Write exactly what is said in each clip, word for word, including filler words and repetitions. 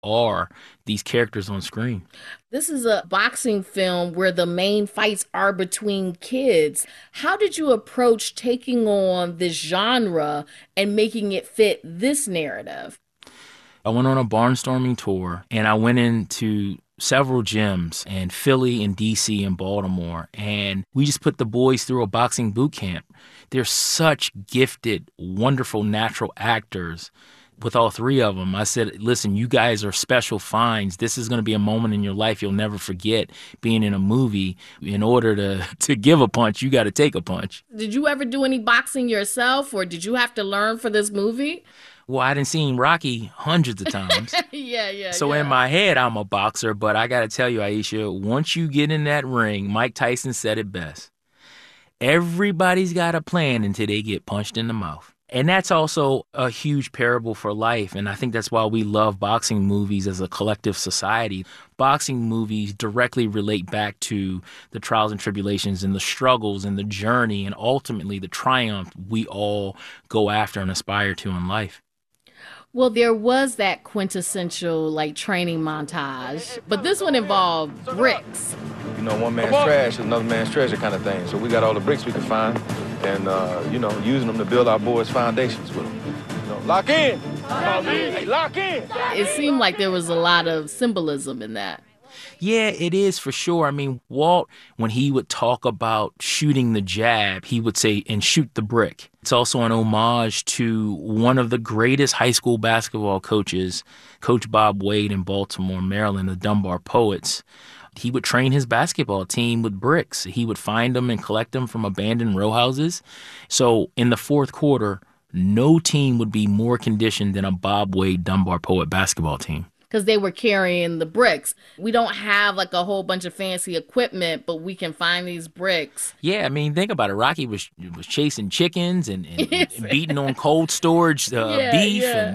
are these characters on screen. This is a boxing film where the main fights are between kids. How did you approach taking on this genre and making it fit this narrative? I went on a barnstorming tour, and I went into several gyms in Philly and D C and Baltimore, and we just put the boys through a boxing boot camp. They're such gifted, wonderful, natural actors. With all three of them, I said, listen, you guys are special finds. This is going to be a moment in your life you'll never forget, being in a movie. In order to, to give a punch, you got to take a punch. Did you ever do any boxing yourself, or did you have to learn for this movie? Well, I done seen Rocky hundreds of times. yeah, yeah. So yeah. in my head, I'm a boxer, but I got to tell you, Aisha, once you get in that ring, Mike Tyson said it best. Everybody's got a plan until they get punched in the mouth. And that's also a huge parable for life. And I think that's why we love boxing movies as a collective society. Boxing movies directly relate back to the trials and tribulations and the struggles and the journey and ultimately the triumph we all go after and aspire to in life. Well, there was that quintessential, like, training montage, but this one involved bricks. You know, one man's trash is another man's treasure kind of thing. So we got all the bricks we could find and, uh, you know, using them to build our boys' foundations with them. You know, lock in! Hey, lock in! It seemed like there was a lot of symbolism in that. Yeah, it is for sure. I mean, Walt, when he would talk about shooting the jab, he would say, and shoot the brick. It's also an homage to one of the greatest high school basketball coaches, Coach Bob Wade in Baltimore, Maryland, the Dunbar Poets. He would train his basketball team with bricks. He would find them and collect them from abandoned row houses. So in the fourth quarter, no team would be more conditioned than a Bob Wade Dunbar Poet basketball team. Because they were carrying the bricks. We don't have like a whole bunch of fancy equipment, but we can find these bricks. Yeah, I mean, think about it. Rocky was was chasing chickens and, and, and beating on cold storage uh, yeah, beef. Yeah.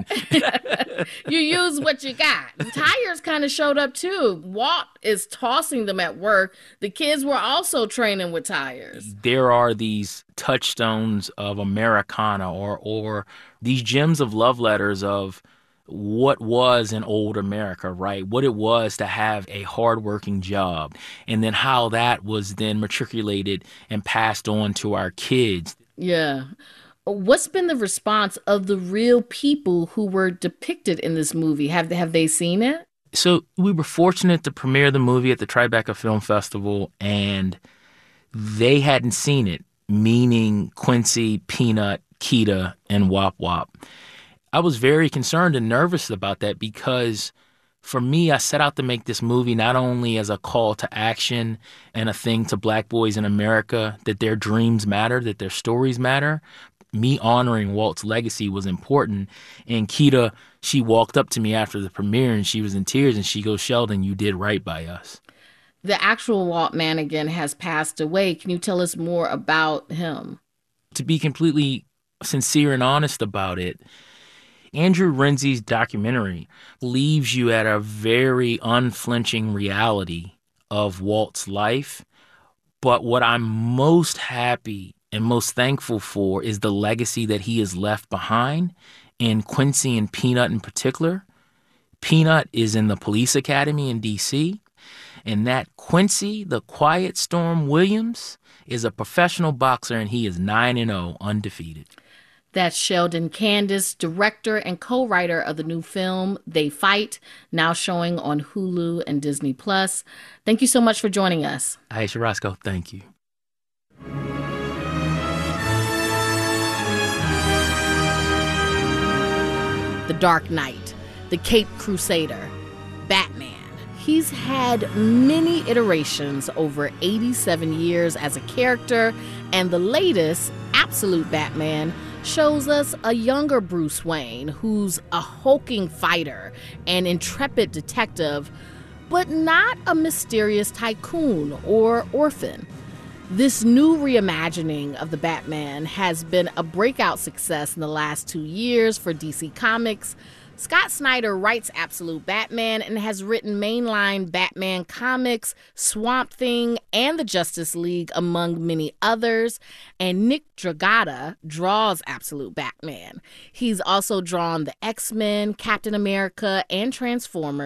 And you use what you got. Tires kind of showed up too. Walt is tossing them at work. The kids were also training with tires. There are these touchstones of Americana or or these gems of love letters of what was in old America, right? What it was to have a hardworking job, and then how that was then matriculated and passed on to our kids. Yeah. What's been the response of the real people who were depicted in this movie? Have they, have they seen it? So we were fortunate to premiere the movie at the Tribeca Film Festival, and they hadn't seen it, meaning Quincy, Peanut, Keita, and Wop Wop. I was very concerned and nervous about that because for me, I set out to make this movie not only as a call to action and a thing to Black boys in America, that their dreams matter, that their stories matter. Me honoring Walt's legacy was important. And Keita, she walked up to me after the premiere and she was in tears and she goes, "Sheldon, you did right by us." The actual Walt Madigan has passed away. Can you tell us more about him? To be completely sincere and honest about it, Andrew Renzi's documentary leaves you at a very unflinching reality of Walt's life. But what I'm most happy and most thankful for is the legacy that he has left behind, in Quincy and Peanut in particular. Peanut is in the police academy in D C, and that Quincy, the Quiet Storm Williams, is a professional boxer, and he is nine and oh, undefeated. That's Sheldon Candace, director and co-writer of the new film, They Fight, now showing on Hulu and Disney Plus. Thank you so much for joining us. Aisha Roscoe, thank you. The Dark Knight, the Caped Crusader, Batman. He's had many iterations over eighty-seven years as a character, and the latest, Absolute Batman, shows us a younger Bruce Wayne who's a hulking fighter and intrepid detective, but not a mysterious tycoon or orphan. This new reimagining of the Batman has been a breakout success in the last two years for D C Comics. Scott Snyder writes Absolute Batman and has written mainline Batman comics, Swamp Thing, and the Justice League, among many others. And Nick Dragotta draws Absolute Batman. He's also drawn the X-Men, Captain America, and Transformers.